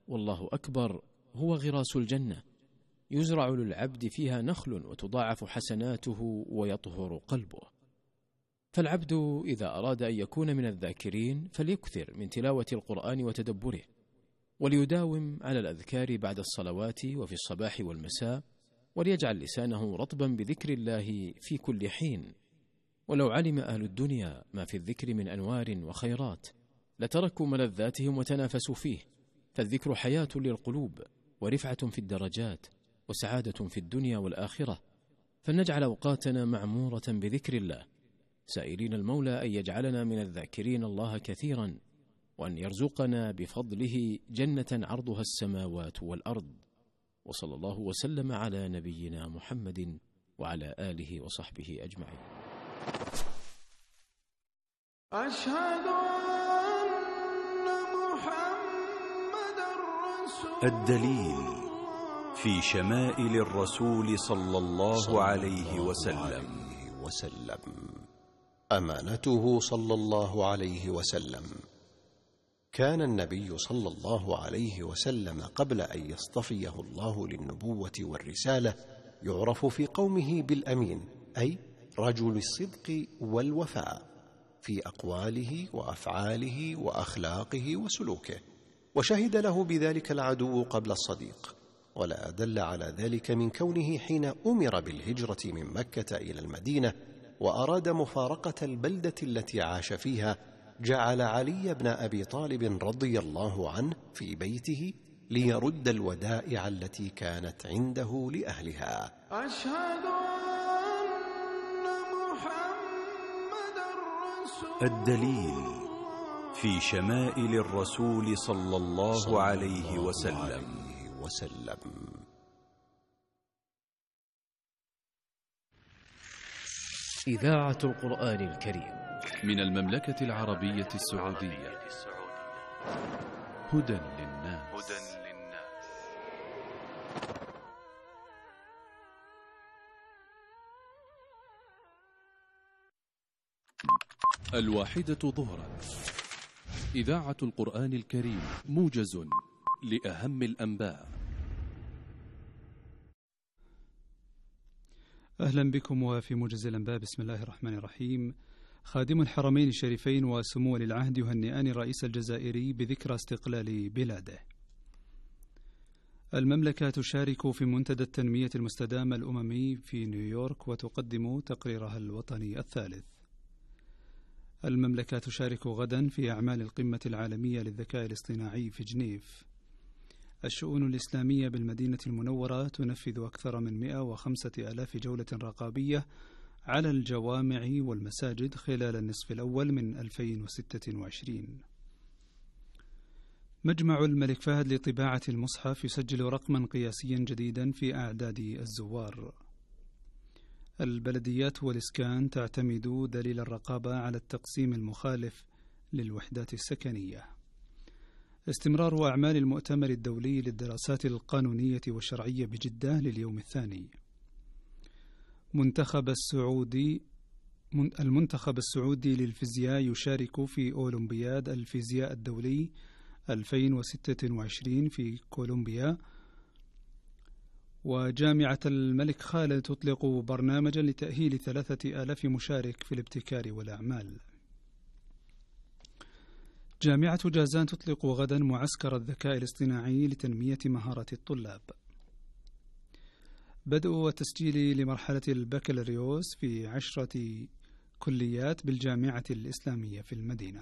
والله أكبر هو غراس الجنة، يزرع للعبد فيها نخل وتضاعف حسناته ويطهر قلبه. فالعبد إذا أراد أن يكون من الذاكرين فليكثر من تلاوة القرآن وتدبره، وليداوم على الأذكار بعد الصلوات وفي الصباح والمساء، وليجعل لسانه رطبا بذكر الله في كل حين. ولو علم أهل الدنيا ما في الذكر من أنوار وخيرات لتركوا ملذاتهم وتنافسوا فيه، فالذكر حياة للقلوب ورفعة في الدرجات وسعادة في الدنيا والآخرة. فلنجعل أوقاتنا معمورة بذكر الله، سائلين المولى أن يجعلنا من الذاكرين الله كثيرا، وأن يرزقنا بفضله جنة عرضها السماوات والأرض. وصلى الله وسلم على نبينا محمد وعلى آله وصحبه أجمعين. أشهد أن محمد رسول الدليل في شمائل الرسول صلى الله عليه وسلم. أمانته صلى الله عليه وسلم. كان النبي صلى الله عليه وسلم قبل أن يصطفيه الله للنبوة والرسالة يعرف في قومه بالأمين، أي رجل الصدق والوفاء في أقواله وأفعاله وأخلاقه وسلوكه، وشهد له بذلك العدو قبل الصديق. ولا أدل على ذلك من كونه حين أمر بالهجرة من مكة إلى المدينة وأراد مفارقة البلدة التي عاش فيها، جعل علي بن أبي طالب رضي الله عنه في بيته ليرد الودائع التي كانت عنده لأهلها. أشهد أن محمد رسول الدليل في شمائل الرسول صلى الله عليه وسلم. إذاعة القرآن الكريم من المملكة العربية السعودية. هدى للناس. الواحدة ظهرا. إذاعة القرآن الكريم، موجز لأهم الأنباء. أهلا بكم وفي موجز الأنباء. بسم الله الرحمن الرحيم. خادم الحرمين الشريفين وسمو ولي العهد يهنئان الرئيس الجزائري بذكرى استقلال بلاده. المملكة تشارك في منتدى التنمية المستدامة الأممي في نيويورك وتقدم تقريرها الوطني الثالث. المملكة تشارك غدا في أعمال القمة العالمية للذكاء الاصطناعي في جنيف. الشؤون الإسلامية بالمدينة المنورة تنفذ أكثر من 105,000 جولة رقابية على الجوامع والمساجد خلال النصف الأول من 2026. مجمع الملك فهد لطباعة المصحف يسجل رقما قياسيا جديدا في أعداد الزوار. البلديات والإسكان تعتمد دليل الرقابة على التقسيم المخالف للوحدات السكنية. استمرار أعمال المؤتمر الدولي للدراسات القانونية والشرعية بجدة لليوم الثاني. المنتخب السعودي للفيزياء يشارك في أولمبياد الفيزياء الدولي 2026 في كولومبيا. وجامعة الملك خالد تطلق برنامجا لتأهيل 3,000 مشارك في الابتكار والأعمال. جامعة جازان تطلق غدا معسكر الذكاء الاصطناعي لتنمية مهارات الطلاب. بدء التسجيل لمرحلة البكالوريوس في 10 كليات بالجامعة الإسلامية في المدينة.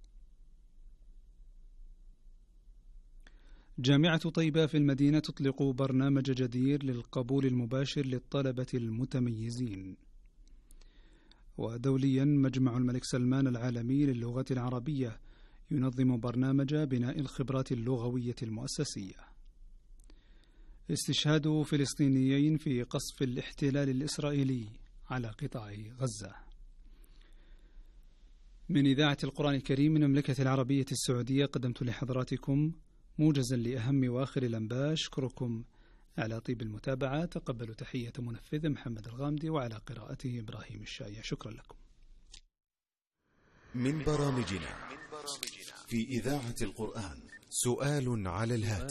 جامعة طيبة في المدينة تطلق برنامج جدير للقبول المباشر للطلبة المتميزين. ودوليا مجمع الملك سلمان العالمي للغة العربية ينظم برنامج بناء الخبرات اللغوية المؤسسية. استشهاد فلسطينيين في قصف الاحتلال الإسرائيلي على قطاع غزة. من إذاعة القرآن الكريم من المملكة العربية السعودية قدمت لحضراتكم موجزا لأهم وآخر الأنباء. أشكركم على طيب المتابعة. تقبلوا تحية منفذ محمد الغامدي وعلى قراءته إبراهيم الشايع. شكرا لكم. من برامجنا في إذاعة القرآن سؤال على الهاتف.